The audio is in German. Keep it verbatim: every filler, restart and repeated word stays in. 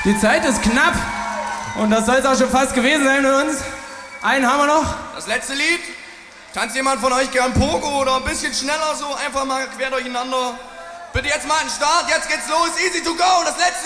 Die Zeit ist knapp. Und das soll es auch schon fast gewesen sein mit uns. Einen haben wir noch. Das letzte Lied. Tanzt jemand von euch gern Pogo oder ein bisschen schneller so? Einfach mal quer durcheinander. Bitte jetzt mal einen Start. Jetzt geht's los. Easy to go. Das letzte